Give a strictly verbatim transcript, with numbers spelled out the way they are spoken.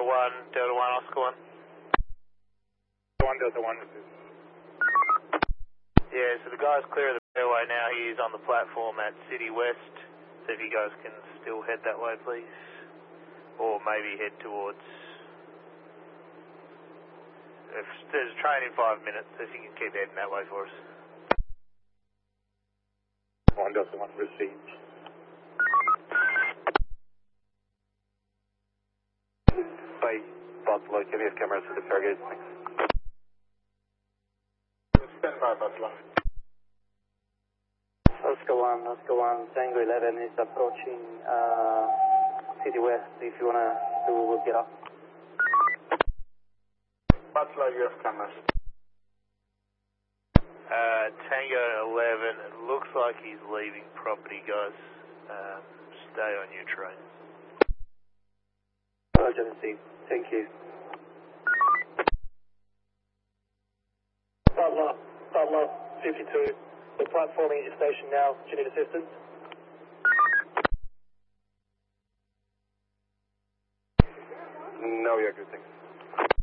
one, Delta one, Oscar one. one Delta one. Yeah, so the guy's clear of the fairway now. He is on the platform at City West. So if you guys can still head that way, please. Or maybe head towards... If there's a train in five minutes, if you can keep heading that way for us. one Delta one received. Bye. Buffalo, K B F cameras for the target. Thanks. Stand by, Buffalo. Oscar one, Oscar one, Tango eleven is approaching uh, City West. If you want to do, we'll get up. Buffalo, U F cameras. Uh, Tango eleven, it looks like he's leaving property, guys. Um, stay on your train. Roger, received. Thank you. Butler, Butler, fifty-two. We're platforming at your station now. Do you need assistance? No, you're good, thanks.